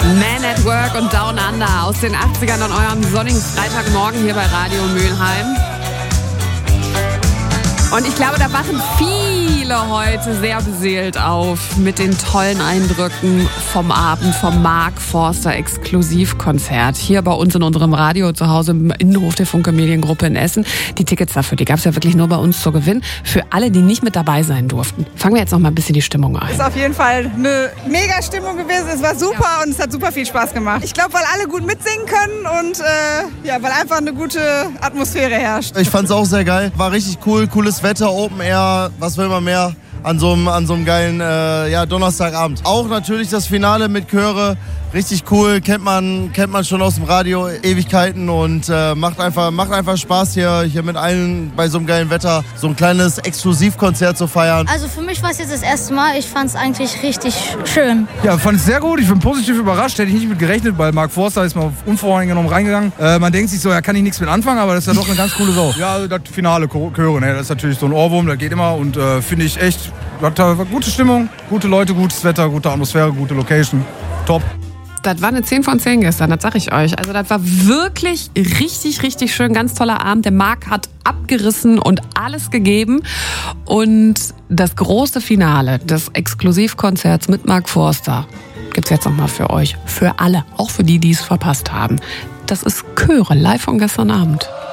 Man at Work und Down Under aus den 80ern an eurem sonnigen Freitagmorgen hier bei Radio Mülheim. Und ich glaube, da wachen viele heute sehr beseelt auf mit den tollen Eindrücken vom Abend vom Mark Forster Exklusivkonzert. Hier bei uns in unserem Radio zu Hause im Innenhof der Funke Mediengruppe in Essen. Die Tickets dafür, die gab es ja wirklich nur bei uns zu gewinnen. Für alle, die nicht mit dabei sein durften. Fangen wir jetzt noch mal ein bisschen die Stimmung ein. Es ist auf jeden Fall eine mega Stimmung gewesen. Es war super und es hat super viel Spaß gemacht. Ich glaube, weil alle gut mitsingen können und weil einfach eine gute Atmosphäre herrscht. Ich fand es auch sehr geil. War richtig cool. Cooles Wetter, Open Air. Was will man mehr an so einem geilen Donnerstagabend? Auch natürlich das Finale mit Chöre. Richtig cool, kennt man schon aus dem Radio Ewigkeiten und macht einfach Spaß hier mit allen bei so einem geilen Wetter so ein kleines Exklusivkonzert zu feiern. Also für mich war es jetzt das erste Mal, ich fand es eigentlich richtig schön. Ja, fand es sehr gut, ich bin positiv überrascht, hätte ich nicht mit gerechnet, weil Mark Forster ist mal unvoreingenommen reingegangen. Man denkt sich so, ja, kann ich nichts mit anfangen, aber das ist ja doch eine ganz coole Sau. Ja, das Finale Chöre, ne, das ist natürlich so ein Ohrwurm, das geht immer und finde ich echt, hat gute Stimmung, gute Leute, gutes Wetter, gute Atmosphäre, gute Location, top. Das war eine 10 von 10 gestern, das sag ich euch. Also das war wirklich richtig, richtig schön, ganz toller Abend. Der Marc hat abgerissen und alles gegeben. Und das große Finale des Exklusivkonzerts mit Mark Forster gibt's jetzt nochmal für euch, für alle, auch für die, die es verpasst haben. Das ist Chöre live von gestern Abend.